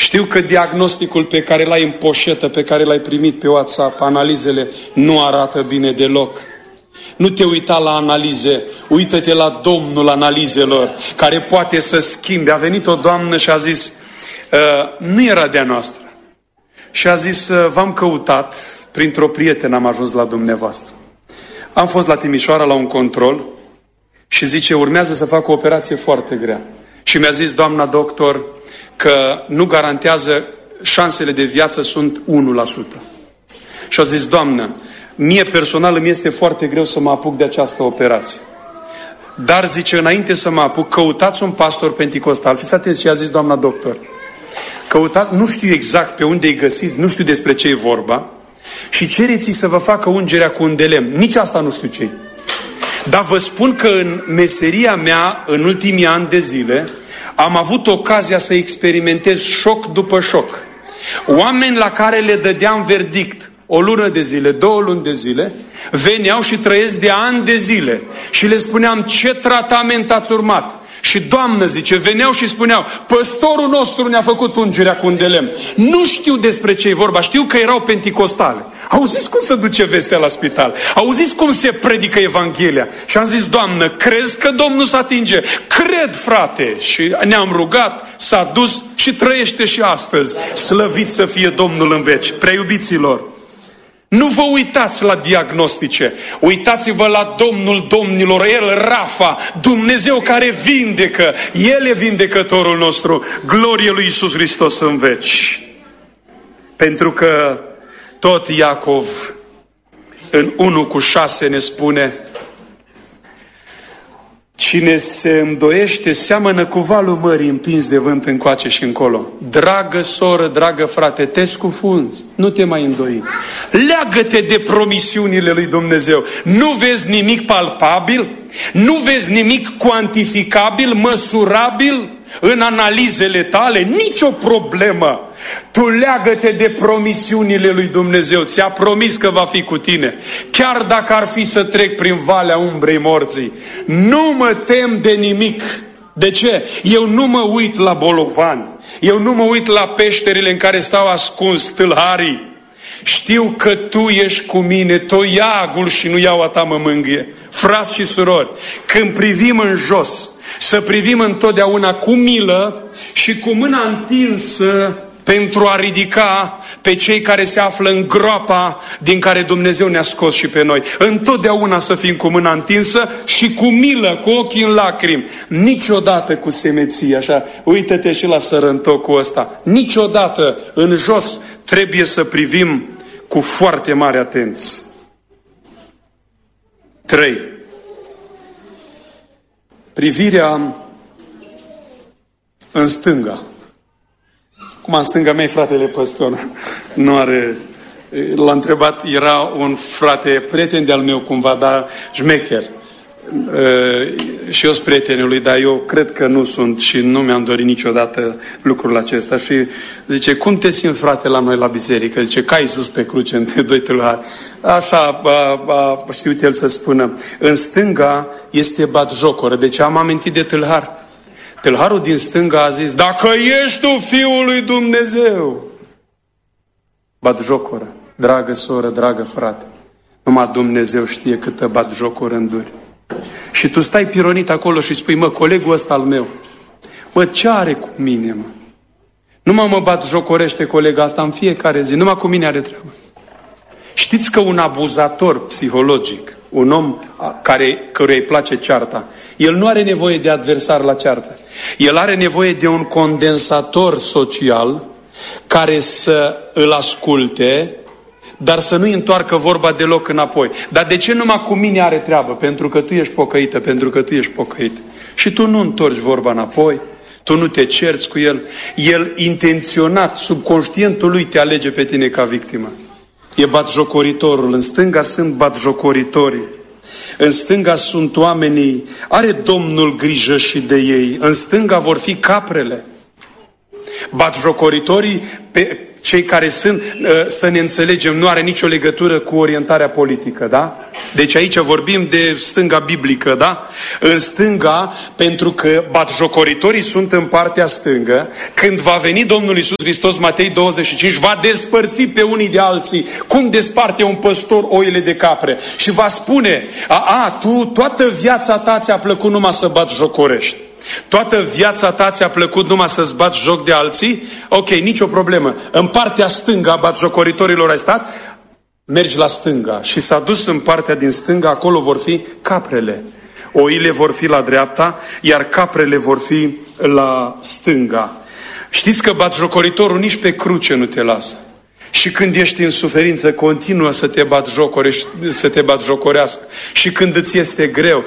Știu că diagnosticul pe care l-ai în poșetă, pe care l-ai primit pe WhatsApp, analizele, nu arată bine deloc. Nu te uita la analize, uită-te la Domnul analizelor, care poate să schimbe. A venit o doamnă și a zis, nu era de-a noastră. Și a zis, v-am căutat, printr-o prietenă am ajuns la dumneavoastră. Am fost la Timișoara la un control și zice, urmează să fac o operație foarte grea. Și mi-a zis doamna doctor că nu garantează, șansele de viață sunt 1%. Și a zis, doamnă, mie personal îmi este foarte greu să mă apuc de această operație. Dar, zice, înainte să mă apuc, căutați un pastor penticostal. Fiți atenți ce a zis doamna doctor. Căutați, nu știu exact pe unde îi găsiți, nu știu despre ce e vorba, și cereți-i să vă facă ungerea cu un de lemn. Nici asta nu știu ce-i. Dar vă spun că în meseria mea, în ultimii ani de zile, am avut ocazia să experimentez șoc după șoc. Oameni la care le dădeam verdict 1 lună de zile, 2 luni de zile, veneau și trăiesc de ani de zile. Și le spuneam, ce tratament ați urmat? Și doamnă, zice, veneau și spuneau, păstorul nostru ne-a făcut ungerea cu un de lemn. Nu știu despre ce e vorba, știu că erau penticostale. Auziți cum se duce vestea la spital? Auziți cum se predică Evanghelia? Și am zis, doamnă, crezi că Domnul se atinge? Cred, frate! Și ne-am rugat, s-a dus și trăiește și astăzi. Slăvit să fie Domnul în veci. Prea iubiților, nu vă uitați la diagnostice, uitați-vă la Domnul domnilor, El Rafa, Dumnezeu care vindecă, El e vindecătorul nostru, glorie lui Iisus Hristos în veci. Pentru că tot Iacov în 1:6 ne spune, cine se îndoiește seamănă cu valul mării împins de vânt încoace și încolo. Dragă soră, dragă frate, te scufunzi, nu te mai îndoi. Leagă-te de promisiunile lui Dumnezeu. Nu vezi nimic palpabil? Nu vezi nimic cuantificabil, măsurabil în analizele tale? Nicio problemă. Tu leagă-te de promisiunile lui Dumnezeu. Ți-a promis că va fi cu tine. Chiar dacă ar fi să trec prin valea umbrei morții, nu mă tem de nimic. De ce? Eu nu mă uit la bolovani. Eu nu mă uit la peșterile în care stau ascuns tâlharii. Știu că Tu ești cu mine, toiagul și nu iaua Ta mă mângâie. Frați și surori, când privim în jos, să privim întotdeauna cu milă și cu mâna întinsă pentru a ridica pe cei care se află în groapa din care Dumnezeu ne-a scos și pe noi. Întotdeauna să fim cu mâna întinsă și cu milă, cu ochii în lacrimi. Niciodată cu semeție, așa, uită-te și la sărăntocul ăsta. Niciodată în jos trebuie să privim cu foarte mare atenție. 3. Privirea în stânga. Cum în stânga mea, fratele păstor, nu are... L-a întrebat, era un frate, prieten de-al meu cumva, dar șmecher. Și eu sunt prietenul lui, dar eu cred că nu sunt și nu mi-am dorit niciodată lucrul acesta. Și zice, cum te simți, frate, la noi la biserică? Zice, ca Iisus pe cruce între doi tâlhari. Așa a știut el să spună. În stânga este batjocoră. Deci am amintit de tâlhar. Tâlharul din stânga a zis, dacă ești tu Fiul lui Dumnezeu. Batjocoră. Dragă soră, dragă frate. Numai Dumnezeu știe câtă batjocoră înduri. Și tu stai pironit acolo și spui, mă, colegul ăsta al meu, mă, ce are cu mine, mă? Numai mă batjocorește colega asta în fiecare zi, numai cu mine are treabă. Știți că un abuzator psihologic, un om căruia îi place cearta, el nu are nevoie de adversar la ceartă. El are nevoie de un condensator social care să îl asculte, dar să nu-i întoarcă vorba deloc înapoi. Dar de ce numai cu mine are treabă? Pentru că tu ești pocăită, pentru că tu ești pocăit. Și tu nu întorci vorba înapoi, tu nu te cerți cu el. El intenționat, subconștientul lui te alege pe tine ca victimă. E batjocoritorul. În stânga sunt batjocoritorii. În stânga sunt oamenii, are Domnul grijă și de ei. În stânga vor fi caprele. Batjocoritorii cei care sunt, să ne înțelegem, nu are nicio legătură cu orientarea politică, da? Deci aici vorbim de stânga biblică, da? În stânga, pentru că batjocoritorii sunt în partea stângă, când va veni Domnul Iisus Hristos, Matei 25, va despărți pe unii de alții, cum desparte un păstor oile de capre. Și va spune, tu toată viața ta ți-a plăcut numai să batjocorești. Toată viața ta ți-a plăcut numai să-ți bați joc de alții? Ok, nicio problemă. În partea stângă a batjocoritorilor ai stat, mergi la stânga. Și s-a dus în partea din stânga, acolo vor fi caprele. Oile vor fi la dreapta, iar caprele vor fi la stânga. Știți că batjocoritorul nici pe cruce nu te lasă. Și când ești în suferință, continuă să te batjocorească. Și când îți este greu,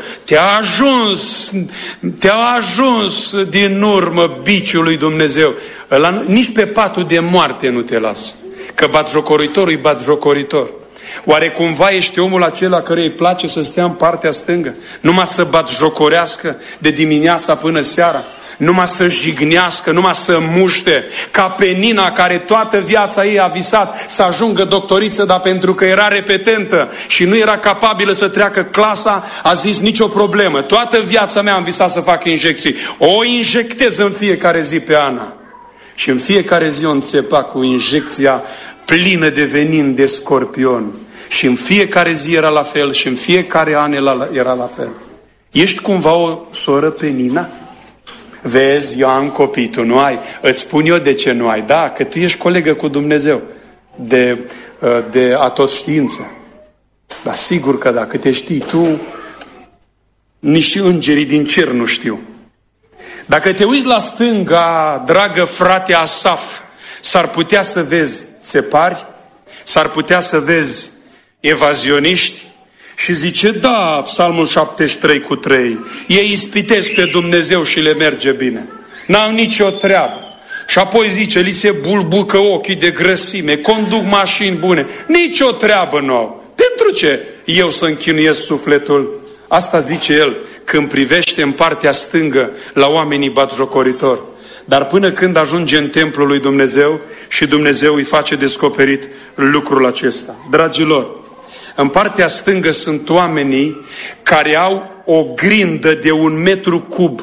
te-a ajuns din urmă biciul lui Dumnezeu. Nici pe patul de moarte nu te lasă. Că batjocoritorul e batjocoritor. Oare cumva ești omul acela căruia îi place să stea în partea stângă? Numai să batjocorească de dimineața până seara? Numai să jignească, numai să muște? Ca pe Nina, care toată viața ei a visat să ajungă doctoriță, dar pentru că era repetentă și nu era capabilă să treacă clasa, a zis nicio problemă. Toată viața mea am visat să fac injecții. O injectez în fiecare zi pe Ana. Și în fiecare zi o înțepa cu injecția plină de venin de scorpion. Și în fiecare zi era la fel și în fiecare an era la fel. Ești cumva o soră pe Nina? Vezi, eu am copii, tu nu ai. Îți spun eu de ce nu ai. Da, că tu ești colegă cu Dumnezeu de atotștiință. Dar sigur că dacă te știi tu, nici îngerii din cer nu știu. Dacă te uiți la stânga, dragă frate Asaf, s-ar putea să vezi țepari, s-ar putea să vezi evazioniști și zice, da, Psalmul 73:3, ei ispitesc pe Dumnezeu și le merge bine. N-au nicio treabă. Și apoi zice, li se bulbucă ochii de grăsime, conduc mașini bune. Nicio treabă nu au. Pentru ce eu să închinuiesc sufletul? Asta zice el când privește în partea stângă la oamenii batjocoritori. Dar până când ajunge în templul lui Dumnezeu și Dumnezeu îi face descoperit lucrul acesta. Dragilor, în partea stângă sunt oamenii care au o grindă de 1 metru cub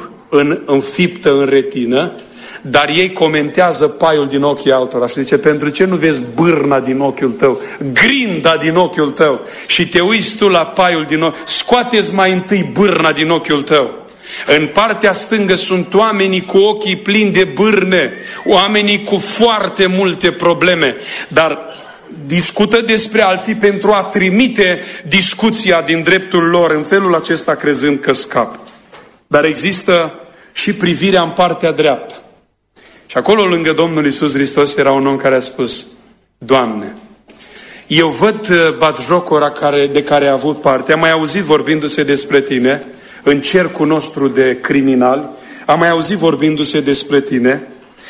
înfiptă în retină, dar ei comentează paiul din ochii altora și zice, pentru ce nu vezi bârna din ochiul tău, grinda din ochiul tău și te uiți tu la paiul din ochi, scoate-ți mai întâi bârna din ochiul tău. În partea stângă sunt oamenii cu ochii plini de bârne, oamenii cu foarte multe probleme, dar discută despre alții pentru a trimite discuția din dreptul lor în felul acesta crezând că scapă. Dar există și privirea în partea dreaptă. Și acolo lângă Domnul Iisus Hristos era un om care a spus, Doamne, eu văd batjocora de care a avut parte, am mai auzit vorbindu-se despre tine, în cercul nostru de criminali, am mai auzit vorbindu-se despre tine,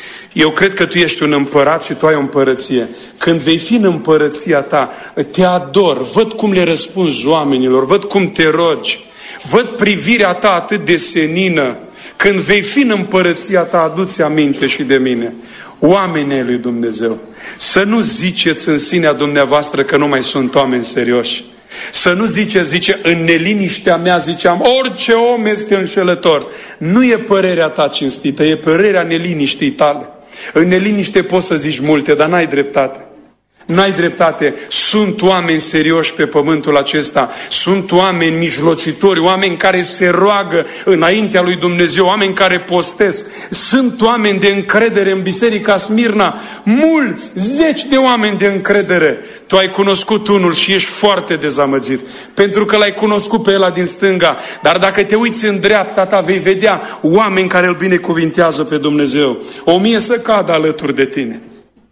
eu cred că tu ești un împărat și tu ai o împărăție. Când vei fi în împărăția ta, te ador, văd cum le răspunzi oamenilor, văd cum te rogi, văd privirea ta atât de senină. Când vei fi în împărăția ta, adu-ți aminte și de mine. Oamenii lui Dumnezeu, să nu ziceți în sinea dumneavoastră că nu mai sunt oameni serioși. Să nu zice, în neliniștea mea ziceam, orice om este înșelător. Nu e părerea ta cinstită, e părerea neliniștii tale. În neliniște poți să zici multe, dar n-ai dreptate. N-ai dreptate. Sunt oameni serioși pe pământul acesta. Sunt oameni mijlocitori, oameni care se roagă înaintea lui Dumnezeu, oameni care postesc. Sunt oameni de încredere în Biserica Smirna. Mulți, 10 de oameni de încredere. Tu ai cunoscut unul și ești foarte dezamăgit. Pentru că l-ai cunoscut pe ăla din stânga. Dar dacă te uiți în dreapta ta, vei vedea oameni care îl binecuvintează pe Dumnezeu. 1000 să cadă alături de tine.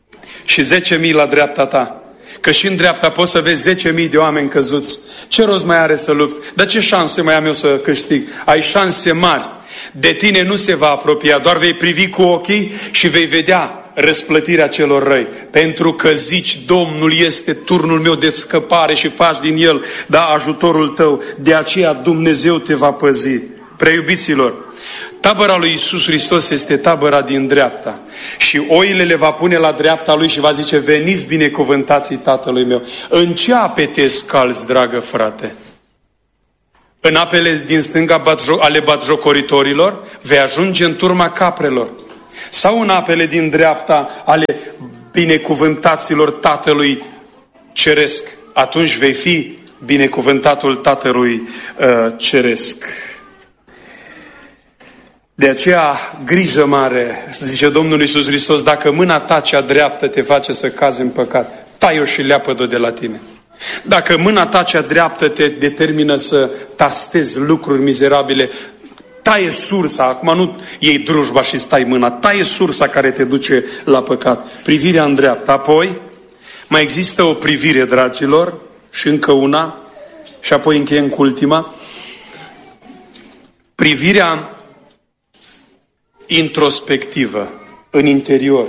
Și 10.000 la dreapta ta. Că și în dreapta poți să vezi 10.000 de oameni căzuți. Ce rost mai are să lupt? Dar ce șanse mai am eu să câștig? Ai șanse mari. De tine nu se va apropia, doar vei privi cu ochii și vei vedea răsplătirea celor răi. Pentru că zici, Domnul este turnul meu de scăpare și faci din el, da, ajutorul tău. De aceea Dumnezeu te va păzi. Preiubiților, Tabăra lui Iisus Hristos este tabăra din dreapta. Și oile le va pune la dreapta lui și va zice: veniți binecuvântații Tatălui meu. În ce ape te scalzi, dragă frate? În apele din stânga ale batjocoritorilor? Vei ajunge în turma caprelor. Sau în apele din dreapta ale binecuvântaților Tatălui Ceresc? Atunci vei fi binecuvântatul Tatălui Ceresc. De aceea, grijă mare, zice Domnul Iisus Hristos, dacă mâna ta cea dreaptă te face să cazi în păcat, tai-o și leapă-o de la tine. Dacă mâna ta cea dreaptă te determină să tastezi lucruri mizerabile, taie sursa, acum nu iei drujba și stai mâna, taie sursa care te duce la păcat. Privirea în dreapta. Apoi, mai există o privire, dragilor, și încă una, și apoi încheiem cu ultima. Privirea introspectivă, în interior.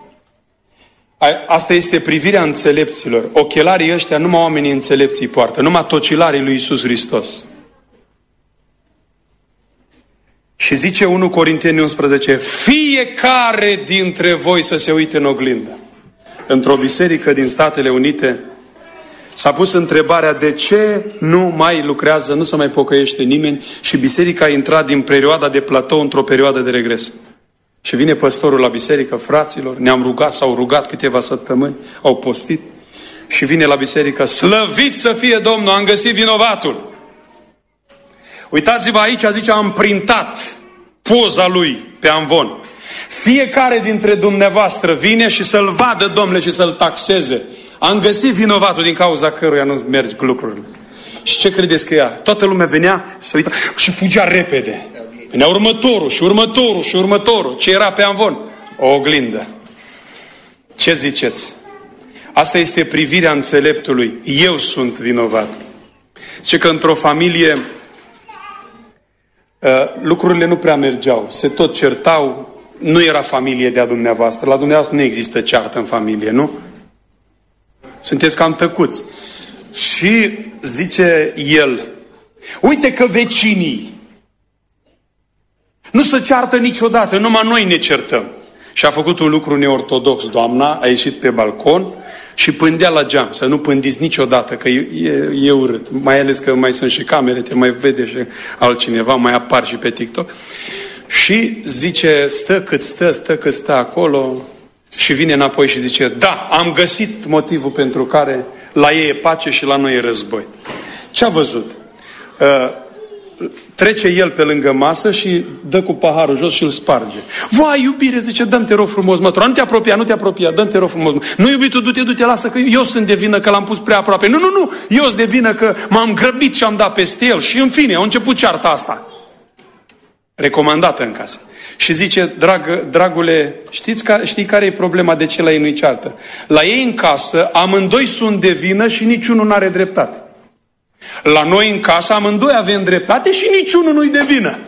Asta este privirea înțelepților. Ochelarii ăștia numai oamenii înțelepți îi poartă, numai tocilarii lui Iisus Hristos. Și zice 1 Corinteni 11, fiecare dintre voi să se uite în oglindă. Într-o biserică din Statele Unite s-a pus întrebarea de ce nu mai lucrează, nu se mai pocăiește nimeni și biserica a intrat din perioada de platou într-o perioadă de regres. Și vine păstorul la biserică, fraților, ne-am rugat, s-au rugat câteva săptămâni, au postit și vine la biserică, slăvit să fie Domnul, am găsit vinovatul. Uitați-vă aici, zice, am printat poza lui pe amvon. Fiecare dintre dumneavoastră vine și să-l vadă, Domnule, și să-l taxeze. Am găsit vinovatul din cauza căruia nu merg lucrurile. Și ce credeți că ea? Toată lumea venea, se uita și fugea repede. Venea următorul și următorul și următorul. Ce era pe amvon? O oglindă. Ce ziceți? Asta este privirea înțeleptului. Eu sunt vinovat. Zice că într-o familie lucrurile nu prea mergeau. Se tot certau. Nu era familie de-a dumneavoastră. La dumneavoastră nu există ceartă în familie, nu? Sunteți cam tăcuți. Și zice el, uite că vecinii nu se ceartă niciodată, numai noi ne certăm. Și a făcut un lucru neortodox, doamna, a ieșit pe balcon și pândea la geam, să nu pândiți niciodată, că e urât. Mai ales că mai sunt și camere, te mai vede și altcineva, mai apar și pe TikTok. Și zice, stă cât stă acolo și vine înapoi și zice, da, am găsit motivul pentru care la ei e pace și la noi e război. Ce a văzut? Trece el pe lângă masă și dă cu paharul jos și îl sparge. Vai, iubire, zice, dă-mi te rog frumos, mătura, nu te apropia, dă-mi te rog frumos. Nu, iubitul, du-te, lasă, că eu sunt de vină că l-am pus prea aproape. Nu, eu sunt de vină că m-am grăbit și am dat peste el. Și în fine, a început cearta asta. Recomandată în casă. Și zice, dragule, știi care e problema de ce la ei nu-i ceartă? La ei în casă, amândoi sunt de vină și niciunul nu are dreptate. La noi în casă, amândoi avem dreptate și niciunul nu-i de vină.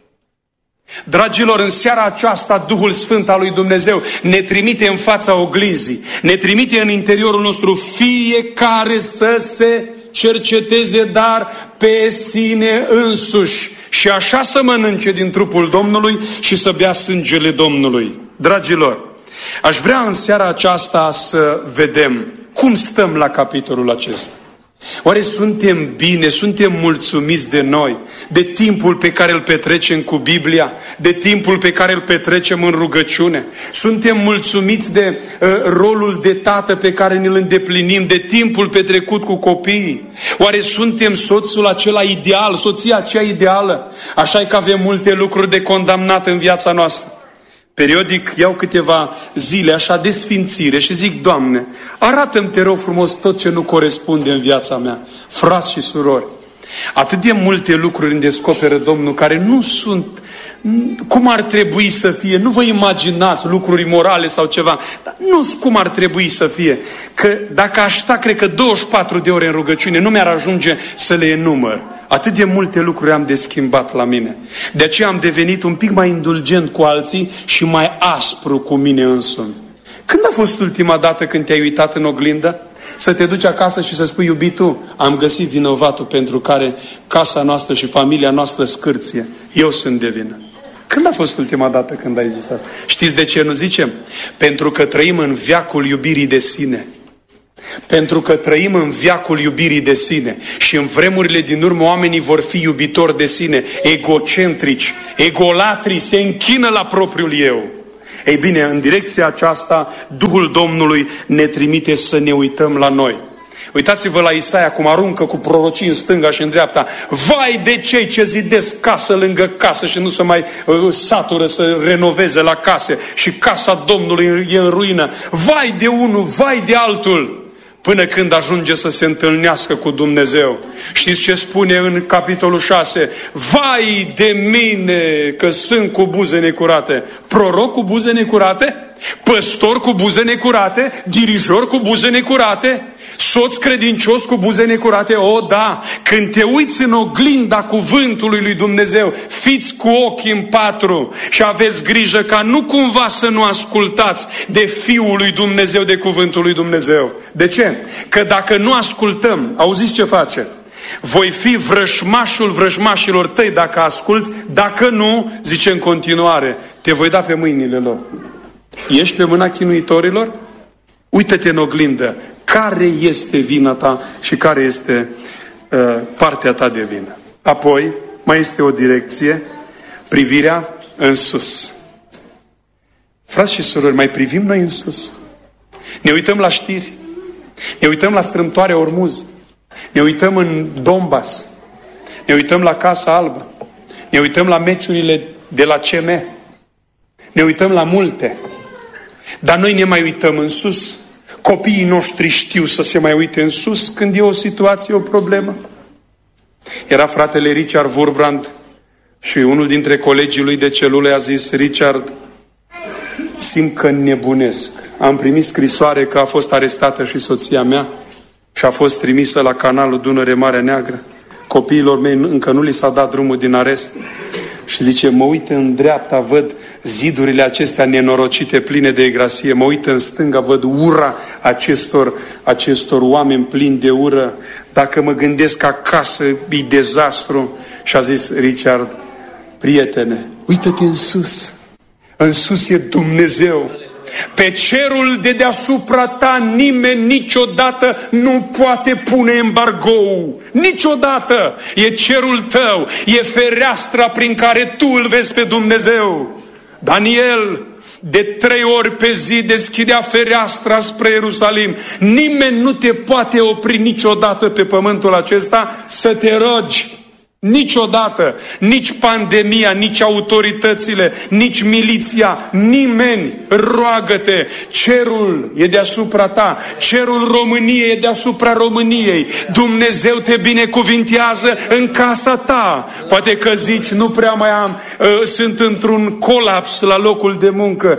Dragilor, în seara aceasta, Duhul Sfânt al lui Dumnezeu ne trimite în fața oglinzii, ne trimite în interiorul nostru fiecare să se cerceteze, dar pe sine însuși și așa să mănânce din trupul Domnului și să bea sângele Domnului. Dragilor, aș vrea în seara aceasta să vedem cum stăm la capitolul acesta. Oare suntem bine, suntem mulțumiți de noi, de timpul pe care îl petrecem cu Biblia, de timpul pe care îl petrecem în rugăciune? Suntem mulțumiți de rolul de tată pe care ne-l îndeplinim, de timpul petrecut cu copiii? Oare suntem soțul acela ideal, soția aceea ideală? Așa e că avem multe lucruri de condamnat în viața noastră. Periodic iau câteva zile așa de sfințire și zic, Doamne, arată-mi, te rog frumos, tot ce nu corespunde în viața mea. Frați și surori, atât de multe lucruri îmi descoperă Domnul care nu sunt cum ar trebui să fie. Nu vă imaginați lucruri morale sau ceva, dar nu cum ar trebui să fie. Că dacă aș sta, cred că 24 de ore în rugăciune, nu mi-ar ajunge să le enumăr. Atât de multe lucruri am de schimbat la mine. De aceea am devenit un pic mai indulgent cu alții și mai aspru cu mine însumi. Când a fost ultima dată când te-ai uitat în oglindă? Să te duci acasă și să spui, iubitul, am găsit vinovatul pentru care casa noastră și familia noastră scârție. Eu sunt de vină. Când a fost ultima dată când ai zis asta? Știți de ce nu zicem? Pentru că trăim în veacul iubirii de sine. Pentru că trăim în veacul iubirii de sine. Și în vremurile din urmă oamenii vor fi iubitori de sine, egocentrici, egolatri, se închină la propriul eu. Ei bine, în direcția aceasta, Duhul Domnului ne trimite să ne uităm la noi. Uitați-vă la Isaia cum aruncă cu prorocii în stânga și în dreapta. Vai de cei ce zidesc casă lângă casă și nu se mai satură să renoveze la case și casa Domnului e în ruină. Vai de unul, vai de altul, până când ajunge să se întâlnească cu Dumnezeu. Știți ce spune în capitolul 6? Vai de mine că sunt cu buze necurate. Proroc cu buze necurate? Păstor cu buze necurate? Dirijor cu buze necurate? Soț credincios cu buze necurate? O, da! Când te uiți în oglinda cuvântului lui Dumnezeu, fiți cu ochii în patru și aveți grijă ca nu cumva să nu ascultați de Fiul lui Dumnezeu, de cuvântul lui Dumnezeu. De ce? Că dacă nu ascultăm, auziți ce face? Voi fi vrăjmașul vrăjmașilor tăi dacă asculți, dacă nu, zice în continuare, te voi da pe mâinile lor. Ești pe mâna chinuitorilor? Uită-te în oglindă. Care este vina ta și care este partea ta de vină? Apoi, mai este o direcție, privirea în sus. Frați și surori, mai privim noi în sus. Ne uităm la știri. Ne uităm la strâmtoarea Ormuz. Ne uităm în Donbass. Ne uităm la Casa Albă. Ne uităm la meciurile de la CM. Ne uităm la multe. Dar noi ne mai uităm în sus. Copiii noștri știu să se mai uite în sus când e o situație, o problemă. Era fratele Richard Wurbrand și unul dintre colegii lui de celule a zis: Richard, simt că nebunesc. Am primit scrisoare că a fost arestată și soția mea și a fost trimisă la canalul Dunăre-Marea Neagră. Copiilor mei încă nu li s-a dat drumul din arest. Și zice, mă uit în dreapta, văd zidurile acestea nenorocite, pline de egrasie. Mă uit în stânga, văd ura acestor oameni plini de ură. Dacă mă gândesc acasă, e dezastru. Și a zis Richard, prietene, uită-te în sus. În sus e Dumnezeu. Pe cerul de deasupra ta nimeni niciodată nu poate pune embargou. Niciodată. E cerul tău. E fereastra prin care tu îl vezi pe Dumnezeu. Daniel de 3 ori pe zi deschidea fereastra spre Ierusalim. Nimeni nu te poate opri niciodată pe pământul acesta să te rogi. Niciodată, nici pandemia, nici autoritățile, nici miliția, nimeni. Roagă-te, cerul e deasupra ta, cerul României e deasupra României. Dumnezeu te binecuvintează în casa ta. Poate că zici, nu prea mai am, sunt într-un colaps la locul de muncă.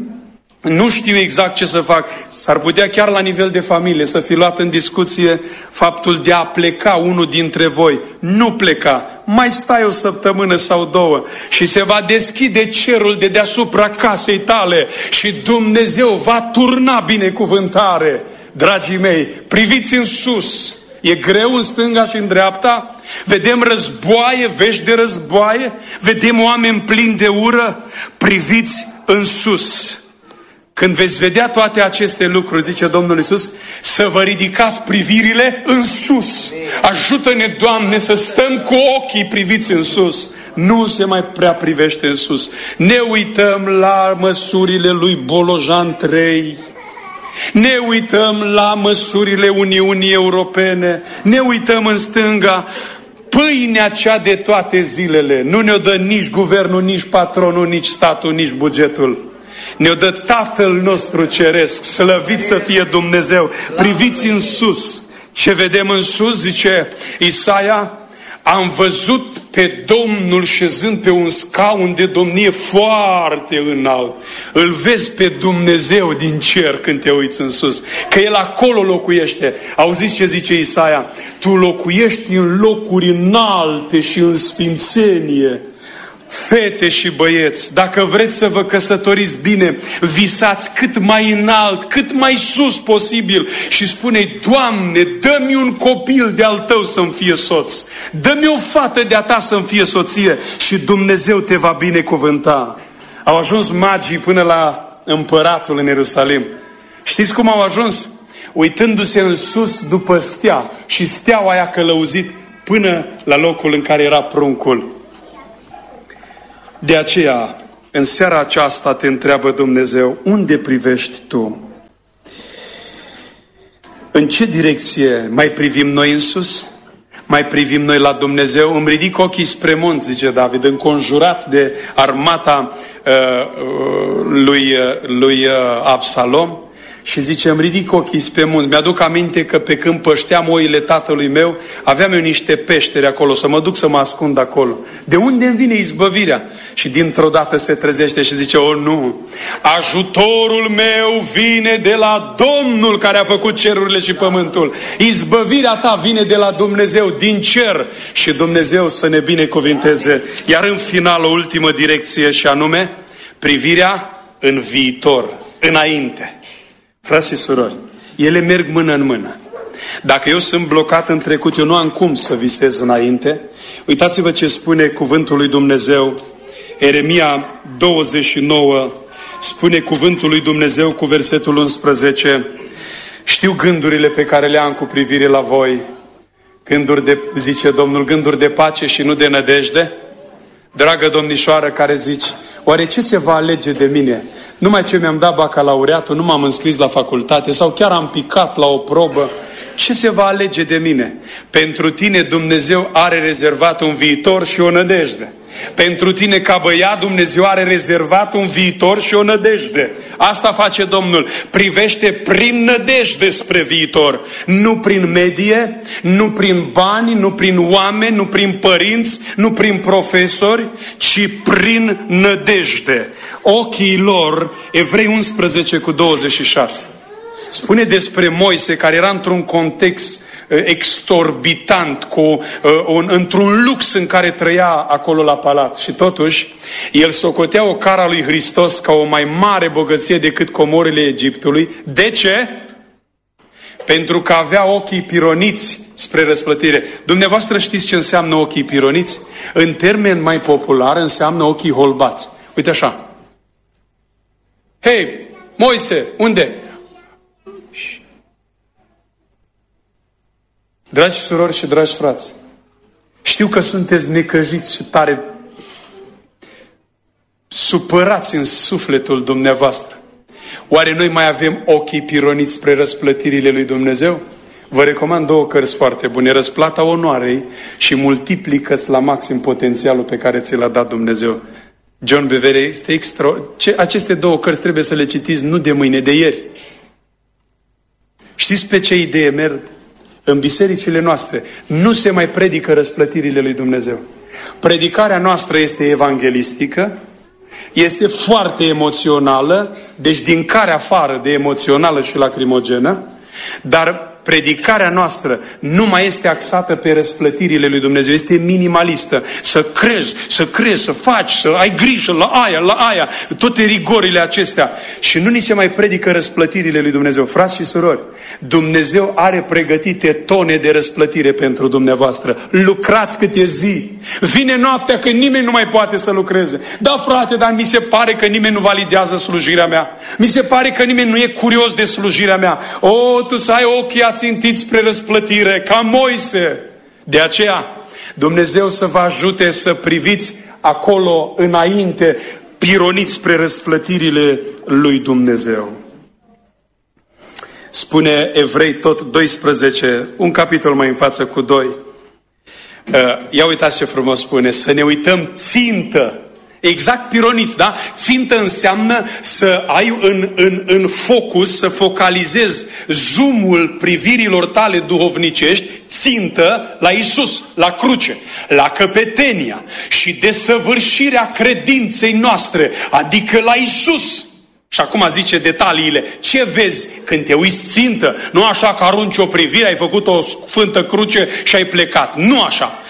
Nu știu exact ce să fac. S-ar putea chiar la nivel de familie să fi luat în discuție faptul de a pleca unul dintre voi. Nu pleca. Mai stai o săptămână sau 2 și se va deschide cerul de deasupra casei tale și Dumnezeu va turna binecuvântare. Dragii mei, priviți în sus. E greu în stânga și în dreapta? Vedem războaie, vești de războaie? Vedem oameni plini de ură? Priviți în sus. Când veți vedea toate aceste lucruri, zice Domnul Iisus, să vă ridicați privirile în sus. Ajută-ne, Doamne, să stăm cu ochii priviți în sus. Nu se mai prea privește în sus. Ne uităm la măsurile lui Bolojan 3. Ne uităm la măsurile Uniunii Europene. Ne uităm în stânga. Pâinea cea de toate zilele nu ne-o dă nici guvernul, nici patronul, nici statul, nici bugetul. Ne-o dă Tatăl nostru ceresc, slăvit să fie Dumnezeu. Priviți în sus. Ce vedem în sus, zice Isaia? Am văzut pe Domnul șezând pe un scaun de domnie foarte înalt. Îl vezi pe Dumnezeu din cer când te uiți în sus. Că El acolo locuiește. Auziți ce zice Isaia? Tu locuiești în locuri înalte și în sfințenie. Fete și băieți, dacă vreți să vă căsătoriți bine, visați cât mai înalt, cât mai sus posibil și spune-i: Doamne, dă-mi un copil de-al Tău să-mi fie soț, dă-mi o fată de-a Ta să-mi fie soție și Dumnezeu te va binecuvânta. Au ajuns magii până la împăratul în Ierusalim. Știți cum au ajuns? Uitându-se în sus după stea și steaua i-a călăuzit până la locul în care era pruncul. De aceea, în seara aceasta te întreabă Dumnezeu: unde privești tu? În ce direcție mai privim noi în sus? Mai privim noi la Dumnezeu? Îmi ridic ochii spre munți, zice David, înconjurat de armata lui Absalom. Și zice: îmi ridic ochii spre munți. Mi-aduc aminte că pe când pășteam oile tatălui meu, aveam eu niște peșteri acolo, să mă duc să mă ascund acolo. De unde îmi vine izbăvirea? Și dintr-o dată se trezește și zice: o, nu! Ajutorul meu vine de la Domnul care a făcut cerurile și pământul. Izbăvirea ta vine de la Dumnezeu, din cer. Și Dumnezeu să ne binecuvinteze. Iar în final, o ultimă direcție, și anume privirea în viitor, înainte. Frați și surori, ele merg mână în mână. Dacă eu sunt blocat în trecut, eu nu am cum să visez înainte. Uitați-vă ce spune cuvântul lui Dumnezeu. Ieremia 29 spune cuvântul lui Dumnezeu cu versetul 11: știu gândurile pe care le am cu privire la voi. Gânduri de, zice Domnul, gânduri de pace și nu de nădejde. Dragă domnișoară care zici: oare ce se va alege de mine? Numai ce mi-am dat bacalaureatul, nu m-am înscris la facultate sau chiar am picat la o probă. Ce se va alege de mine? Pentru tine Dumnezeu are rezervat un viitor și o nădejde. Pentru tine ca băiat Dumnezeu are rezervat un viitor și o nădejde. Asta face Domnul. Privește prin nădejde spre viitor. Nu prin medie, nu prin bani, nu prin oameni, nu prin părinți, nu prin profesori, ci prin nădejde. Ochii lor, Evrei 11 cu 26. Spune despre Moise, care era într-un context exorbitant, într-un lux în care trăia acolo la palat. Și totuși, el socotea o cara lui Hristos ca o mai mare bogăție decât comorile Egiptului. De ce? Pentru că avea ochii pironiți spre răsplătire. Dumneavoastră știți ce înseamnă ochii pironiți? În termen mai popular înseamnă ochii holbați. Uite așa. Hei, Moise, unde? Dragi surori și dragi frați, știu că sunteți necăjiți și tare supărați în sufletul dumneavoastră. Oare noi mai avem ochii pironiți spre răsplătirile lui Dumnezeu? Vă recomand 2 cărți foarte bune: Răsplata onoarei și Multiplică-ți la maxim potențialul pe care ți l-a dat Dumnezeu. John Bevere este aceste 2 cărți trebuie să le citiți nu de mâine, de ieri. Știți pe ce idee merg? În bisericile noastre nu se mai predică răsplătirile lui Dumnezeu. Predicarea noastră este evanghelistică, este foarte emoțională, deci din care afară de emoțională și lacrimogenă, dar predicarea noastră nu mai este axată pe răsplătirile lui Dumnezeu, este minimalistă. Să crezi, să faci, să ai grijă la aia, toate rigorile acestea. Și nu ni se mai predică răsplătirile lui Dumnezeu. Frați și surori, Dumnezeu are pregătite tone de răsplătire pentru dumneavoastră. Lucrați cât e zi. Vine noaptea când nimeni nu mai poate să lucreze. Da, frate, dar mi se pare că nimeni nu validează slujirea mea. Mi se pare că nimeni nu e curios de slujirea mea. Tu să ai ochii țintiți spre răsplătire, ca Moise. De aceea, Dumnezeu să vă ajute să priviți acolo înainte, pironiți spre răsplătirile lui Dumnezeu. Spune Evrei tot 12, un capitol mai în față cu 2. Ia uitați ce frumos spune: să ne uităm țintă. Exact pironiți, da? Țintă înseamnă să ai în focus, să focalizezi zoomul privirilor tale duhovnicești, țintă la Iisus, la cruce, la căpetenia și desăvârșirea credinței noastre, adică la Iisus. Și acum zice detaliile. Ce vezi când te uiți țintă? Nu așa că arunci o privire, ai făcut o sfântă cruce și ai plecat. Nu așa.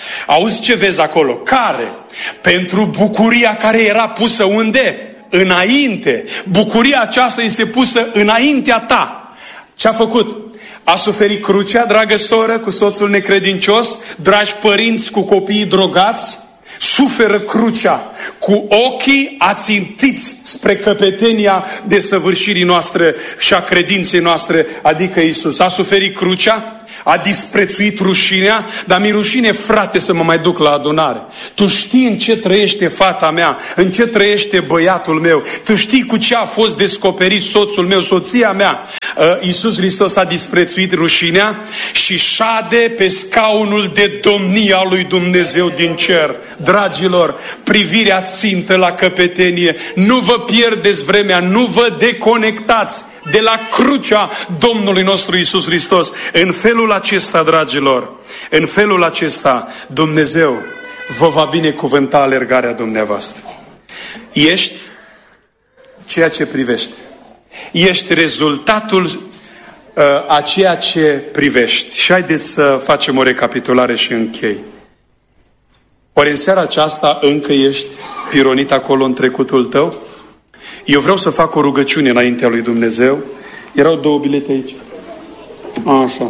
Auzi ce vezi acolo? Care? Pentru bucuria care era pusă unde? Înainte. Bucuria aceasta este pusă înaintea ta. Ce-a făcut? A suferit crucea, dragă soră, cu soțul necredincios, dragi părinți cu copiii drogați, suferă crucea cu ochii ațintiți spre căpetenia desăvârșirii noastre și a credinței noastre, adică Iisus. A suferit crucea, a disprețuit rușinea, dar mi-e rușine, frate, să mă mai duc la adunare. Tu știi în ce trăiește fata mea, în ce trăiește băiatul meu, tu știi cu ce a fost descoperit soțul meu, soția mea. Iisus Hristos a disprețuit rușinea și șade pe scaunul de domnie al lui Dumnezeu din cer. Dragilor, privirea țintă la căpetenie. Nu vă pierdeți vremea, nu vă deconectați de la crucea Domnului nostru Iisus Hristos. În felul acesta, dragilor, în felul acesta, Dumnezeu vă va binecuvânta alergarea dumneavoastră. Ești ceea ce privești. Ești rezultatul a ceea ce privești. Și haideți să facem o recapitulare și închei. Ori în seara aceasta încă ești pironit acolo în trecutul tău? Eu vreau să fac o rugăciune înaintea lui Dumnezeu. Erau 2 bilete aici. Așa.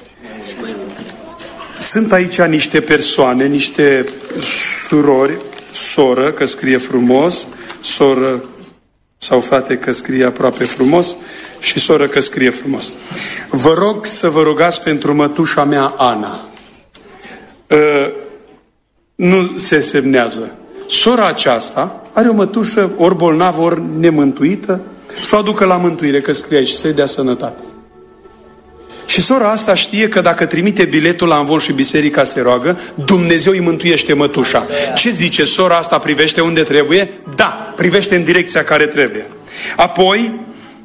Sunt aici niște persoane, niște surori, soră, că scrie frumos, soră sau frate, că scrie aproape frumos, și soră, că scrie frumos. Vă rog să vă rugați pentru mătușa mea, Ana. Nu se semnează. Sora aceasta are o mătușă ori bolnavă, ori nemântuită, să o aducă la mântuire, că scrie aici, să-i dea sănătate. Și sora asta știe că dacă trimite biletul la amvon și biserica se roagă, Dumnezeu îi mântuiește mătușa. Ce zice? Sora asta privește unde trebuie? Da, privește în direcția care trebuie. Apoi,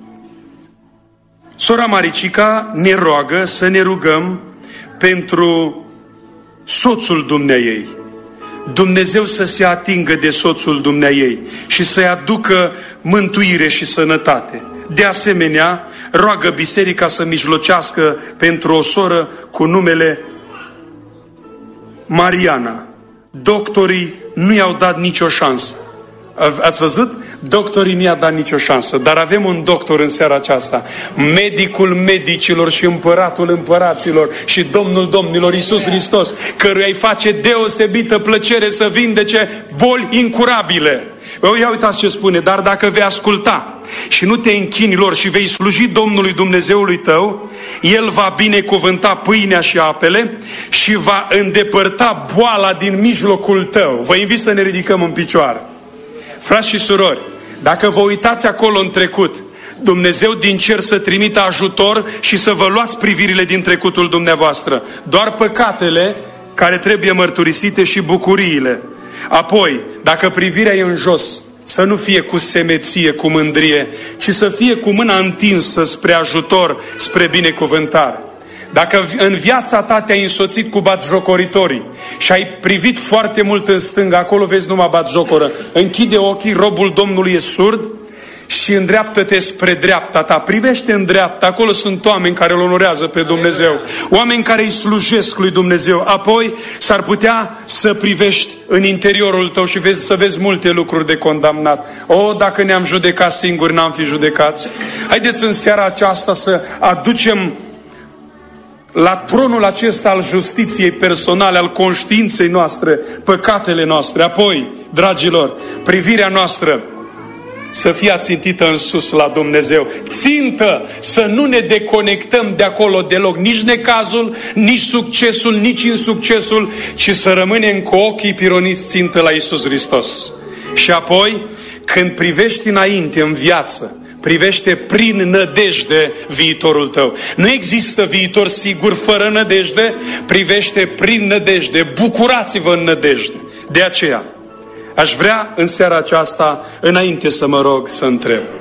sora Maricica ne roagă să ne rugăm pentru soțul dumneaei. Dumnezeu să se atingă de soțul dumneaei și să-i aducă mântuire și sănătate. De asemenea, roagă biserica să mijlocească pentru o soră cu numele Mariana. Doctorii nu i-au dat nicio șansă. Ați văzut? Doctorii nu i-a dat nicio șansă, dar avem un doctor în seara aceasta, medicul medicilor și împăratul împăraților și Domnul domnilor, Iisus Hristos, căruia îi face deosebită plăcere să vindece boli incurabile. Ia uitați ce spune: dar dacă vei asculta și nu te închini lor și vei sluji Domnului Dumnezeului tău, El va binecuvânta pâinea și apele și va îndepărta boala din mijlocul tău. Vă invit să ne ridicăm în picioare. Frați și surori, dacă vă uitați acolo în trecut, Dumnezeu din cer să trimită ajutor și să vă luați privirile din trecutul dumneavoastră. Doar păcatele care trebuie mărturisite și bucuriile. Apoi, dacă privirea e în jos, să nu fie cu semeție, cu mândrie, ci să fie cu mâna întinsă spre ajutor, spre binecuvântare. Dacă în viața ta te-ai însoțit cu batjocoritorii și ai privit foarte mult în stânga, acolo vezi numai batjocoră, închide ochii, robul Domnului e surd și îndreaptă-te spre dreapta ta. Privește în dreapta, acolo sunt oameni care îl onorează pe Dumnezeu, oameni care îi slujesc lui Dumnezeu. Apoi s-ar putea să privești în interiorul tău și să vezi multe lucruri de condamnat. Dacă ne-am judecat singuri, n-am fi judecați. Haideți în seara aceasta să aducem la tronul acesta al justiției personale, al conștiinței noastre, păcatele noastre. Apoi, dragilor, privirea noastră să fie ațintită în sus la Dumnezeu. Țintă să nu ne deconectăm de acolo deloc, nici necazul, nici succesul, nici insuccesul, ci să rămânem cu ochii pironiți țintă la Iisus Hristos. Și apoi, când privești înainte în viață, privește prin nădejde viitorul tău. Nu există viitor sigur fără nădejde, privește prin nădejde. Bucurați-vă în nădejde. De aceea, aș vrea în seara aceasta, înainte să mă rog, să întreb: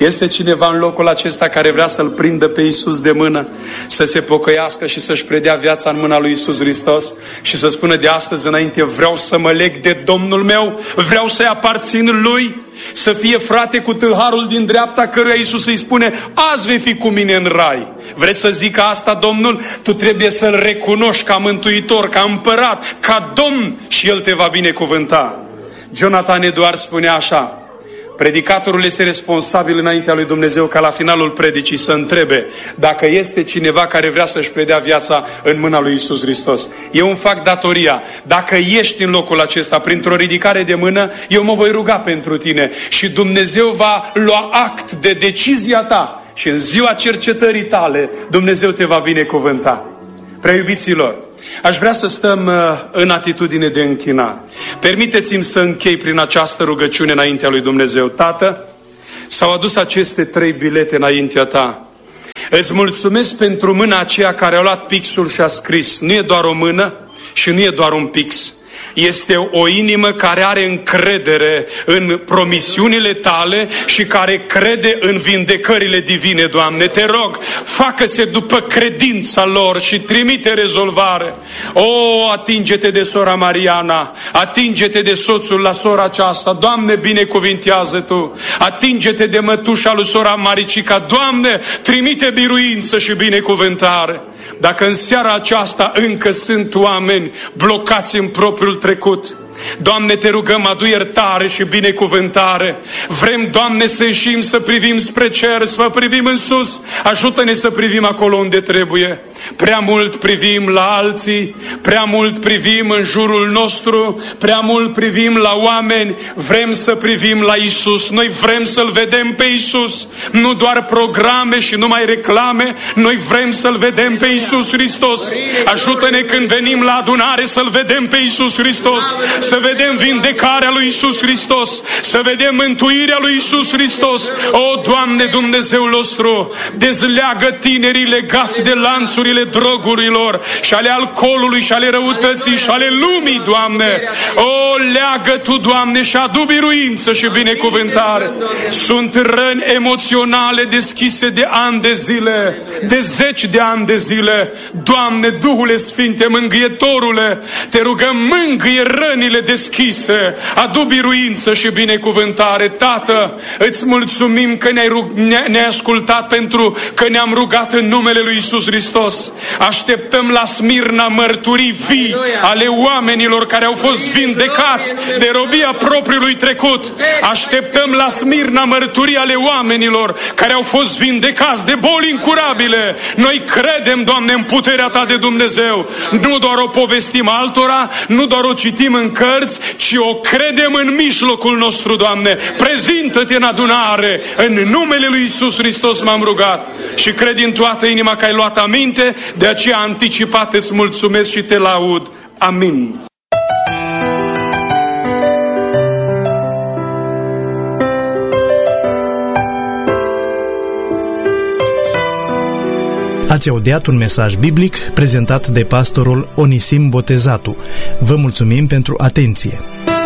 Este cineva în locul acesta care vrea să-L prindă pe Iisus de mână, să se pocăiască și să-și predea viața în mâna lui Iisus Hristos și să spună de astăzi înainte: vreau să mă leg de Domnul meu, vreau să-i aparțin Lui, să fie frate cu tâlharul din dreapta căruia Iisus îi spune: azi vei fi cu mine în rai. Vreți să zică asta Domnul? Tu trebuie să-L recunoști ca mântuitor, ca împărat, ca Domn și El te va binecuvânta. Jonathan Edwards spunea așa: predicatorul este responsabil înaintea lui Dumnezeu ca la finalul predicii să întrebe dacă este cineva care vrea să-și predea viața în mâna lui Iisus Hristos. Eu îmi fac datoria. Dacă ești în locul acesta, printr-o ridicare de mână, eu mă voi ruga pentru tine și Dumnezeu va lua act de decizia ta și în ziua cercetării tale Dumnezeu te va binecuvânta. Prea iubiților, aș vrea să stăm în atitudine de închinare. Permiteți-mi să închei prin această rugăciune înaintea lui Dumnezeu. Tată, s-au adus aceste 3 bilete înaintea ta. Îți mulțumesc pentru mâna aceea care a luat pixul și a scris. Nu e doar o mână și nu e doar un pix. Este o inimă care are încredere în promisiunile tale și care crede în vindecările divine, Doamne. Te rog, facă-se după credința lor și trimite rezolvare. Atinge-te de sora Mariana, atinge-te de soțul la sora aceasta, Doamne, binecuvintează Tu. Atinge-te de mătușa lui sora Maricica, Doamne, trimite biruință și binecuvântare. Dacă în seara aceasta încă sunt oameni blocați în propriul trecut, Doamne, te rugăm, adu iertare și binecuvântare. Vrem, Doamne, să ieșim, să privim spre cer, să privim în sus. Ajută-ne să privim acolo unde trebuie. Prea mult privim la alții, prea mult privim în jurul nostru, prea mult privim la oameni. Vrem să privim la Iisus. Noi vrem să-L vedem pe Iisus. Nu doar programe și numai reclame. Noi vrem să-L vedem pe Iisus Hristos. Ajută-ne când venim la adunare să-L vedem pe Iisus Hristos. Să vedem vindecarea lui Iisus Hristos, să vedem mântuirea lui Iisus Hristos. Doamne, Dumnezeul nostru, dezleagă tinerii legați de lanțurile drogurilor și ale alcoolului și ale răutății și ale lumii, Doamne. Leagă Tu, Doamne, și adu biruință și binecuvântare. Sunt răni emoționale deschise de ani de zile, de 10 de ani de zile. Doamne, Duhule Sfinte, Mângâietorule, te rugăm, mângâie rănile deschise, adu biruință și binecuvântare. Tată, îți mulțumim că ne-ai ascultat, pentru că ne-am rugat în numele lui Iisus Hristos. Așteptăm la Smirna mărturii vii ale oamenilor care au fost vindecați de robia propriului trecut. Așteptăm la Smirna mărturii ale oamenilor care au fost vindecați de boli incurabile. Noi credem, Doamne, în puterea Ta de Dumnezeu. Nu doar o povestim altora, nu doar o citim în cărți, ci o credem în mijlocul nostru, Doamne. Prezintă-te în adunare. În numele lui Iisus Hristos m-am rugat și cred din toată inima că ai luat aminte, de aceea anticipat îți mulțumesc și te laud. Amin. Ați audiat un mesaj biblic prezentat de pastorul Onisim Botezatu. Vă mulțumim pentru atenție.